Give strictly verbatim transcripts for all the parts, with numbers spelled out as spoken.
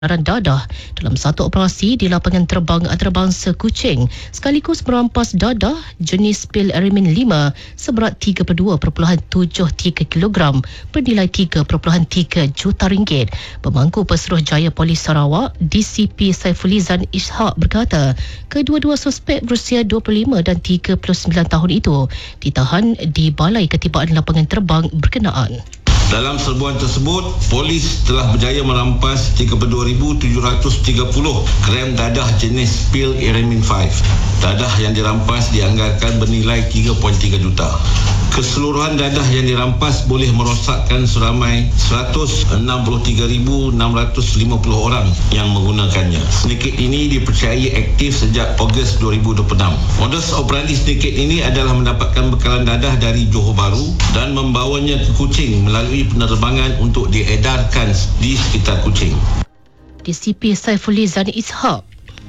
dadah dalam satu operasi di lapangan terbang antarabangsa Kuching sekaligus merampas dadah jenis pil Aramin lima seberat tiga puluh dua perpuluhan tujuh tiga kilogram bernilai tiga perpuluhan tiga juta ringgit. Pemangku Pesuruhjaya Polis Sarawak D C P Saifulizan Ishak berkata kedua-dua suspek berusia dua puluh lima dan tiga puluh sembilan tahun itu ditahan di Balai Ketibaan Lapangan Terbang berkenaan. Dalam serbuan tersebut, polis telah berjaya merampas tiga puluh dua ribu tujuh ratus tiga puluh gram dadah jenis pil Aramin lima. Dadah yang dirampas dianggarkan bernilai tiga perpuluhan tiga juta. Keseluruhan dadah yang dirampas boleh merosakkan seramai seratus enam puluh tiga ribu enam ratus lima puluh orang yang menggunakannya. Syndicate ini dipercayai aktif sejak Ogos dua ribu dua puluh enam. Modus operandi syndicate ini adalah mendapatkan bekalan dadah dari Johor Bahru dan membawanya ke Kuching melalui penerbangan untuk diedarkan di sekitar Kuching. D C P Saifulizan Ishak.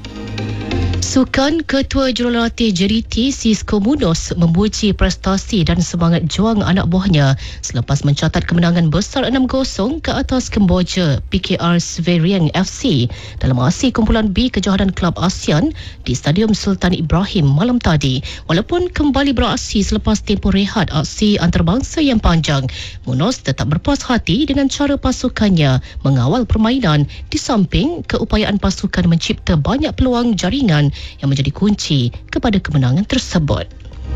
Sukan Ketua Jurulatih J D T Sisko Munos memuji prestasi dan semangat juang anak buahnya selepas mencatat kemenangan besar enam kosong ke atas Kemboja P K R Sverieng F C dalam aksi kumpulan B kejohanan Kelab ASEAN di Stadium Sultan Ibrahim malam tadi. Walaupun kembali beraksi selepas tempoh rehat aksi antarabangsa yang panjang, Munos tetap berpuas hati dengan cara pasukannya mengawal permainan di samping keupayaan pasukan mencipta banyak peluang jaringan yang menjadi kunci kepada kemenangan tersebut.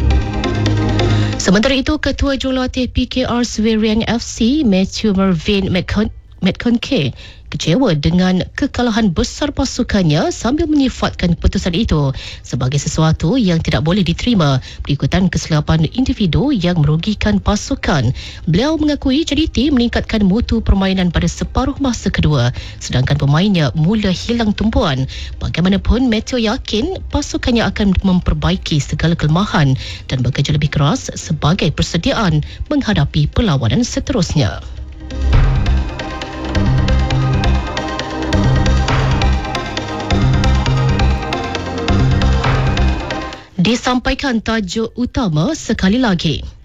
Sementara itu, Ketua Jurulatih P K R Sverieng F C Matthew Mervyn McConaughey kecewa dengan kekalahan besar pasukannya sambil menyifatkan keputusan itu sebagai sesuatu yang tidak boleh diterima berikutan kesilapan individu yang merugikan pasukan. Beliau mengakui J D T meningkatkan mutu permainan pada separuh masa kedua sedangkan pemainnya mula hilang tumpuan. Bagaimanapun, Matthew yakin pasukannya akan memperbaiki segala kelemahan dan bekerja lebih keras sebagai persediaan menghadapi perlawanan seterusnya. Disampaikan tajuk utama sekali lagi.